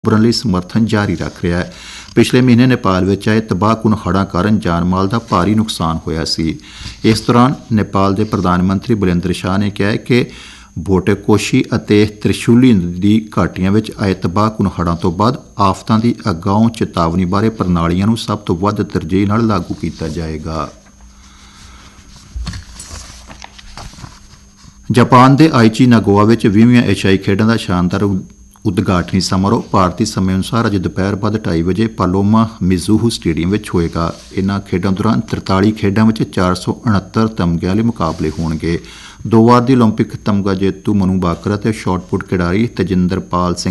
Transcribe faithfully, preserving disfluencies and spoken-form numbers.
ਉਭਰਨ ਲਈ ਸਮਰਥਨ ਜਾਰੀ ਰੱਖ ਰਿਹਾ ਹੈ। ਪਿਛਲੇ ਮਹੀਨੇ ਨੇਪਾਲ ਵਿੱਚ ਆਏ ਤਬਾਹਕੁਨ ਹੜ੍ਹਾਂ ਕਾਰਨ ਜਾਨ ਮਾਲ ਦਾ ਭਾਰੀ ਨੁਕਸਾਨ ਹੋਇਆ ਸੀ। ਇਸ ਦੌਰਾਨ ਨੇਪਾਲ ਦੇ ਪ੍ਰਧਾਨ ਮੰਤਰੀ ਬਲਿੰਦਰ ਸ਼ਾਹ ਨੇ ਕਿਹਾ ਕਿ ਬੋਟੇਕੋਸ਼ੀ ਅਤੇ ਤ੍ਰਿਸ਼ੂਲੀ ਦੀ ਘਾਟੀਆਂ ਵਿੱਚ ਆਏ ਤਬਾਹਕੁਨ ਹੜ੍ਹਾਂ ਤੋਂ ਬਾਅਦ ਆਫਤਾਂ ਦੀ ਅਗਾਊਂ ਚੇਤਾਵਨੀ ਬਾਰੇ ਪ੍ਰਣਾਲੀਆਂ ਨੂੰ ਸਭ ਤੋਂ ਵੱਧ ਤਰਜੀਹ ਨਾਲ ਲਾਗੂ ਕੀਤਾ ਜਾਏਗਾ। ਜਾਪਾਨ ਦੇ ਆਈਚੀ ਨਾਗੋਆ ਵਿੱਚ ਵੀਹਵੀਆਂ ਏਸ਼ੀਆਈ ਖੇਡਾਂ ਦਾ ਸ਼ਾਨਦਾਰ ਉਦਘਾਟਨੀ ਸਮਾਰੋਹ ਭਾਰਤੀ ਸਮੇਂ ਅਨੁਸਾਰ ਅੱਜ ਦੁਪਹਿਰ ਬਾਅਦ ਢਾਈ ਵਜੇ ਪਾਲੋਮਾ ਮਿਜ਼ੂਹੂ ਸਟੇਡੀਅਮ ਵਿੱਚ ਹੋਏਗਾ। ਇਨ੍ਹਾਂ ਖੇਡਾਂ ਦੌਰਾਨ ਤਰਤਾਲੀ ਖੇਡਾਂ ਵਿੱਚ ਚਾਰ ਸੌ ਉਣਹੱਤਰ ਤਮਗੇ ਵਾਲੇ ਮੁਕਾਬਲੇ ਹੋਣਗੇ। ਦੋ ਵਾਰ ਦੀ ਓਲੰਪਿਕ ਤਮਗਾ ਜੇਤੂ ਮਨੂ ਬਾਕਰ ਅਤੇ ਸ਼ਾਟਪੁੱਟ ਖਿਡਾਰੀ ਤੇਜਿੰਦਰਪਾਲ ਸਿੰਘ